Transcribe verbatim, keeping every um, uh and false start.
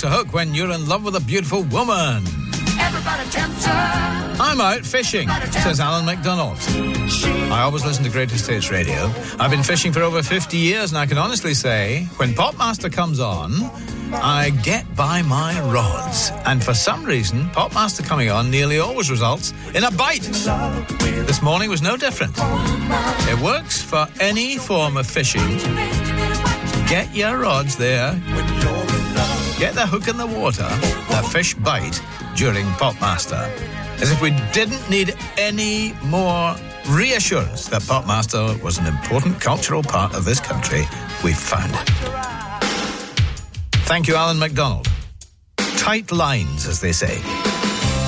to hook when you're in love with a beautiful woman. Everybody tempts her. I'm out fishing, says Alan MacDonald. I always listen to Greatest Hits Radio. I've been fishing for over fifty years, and I can honestly say, when Popmaster comes on, I get by my rods. And for some reason, Popmaster coming on nearly always results in a bite. This morning was no different. It works for any form of fishing. Get your rods there. Get the hook in the water. The fish bite during Popmaster. As if we didn't need any more reassurance that Popmaster was an important cultural part of this country, we found it. Thank you, Alan MacDonald. Tight lines, as they say.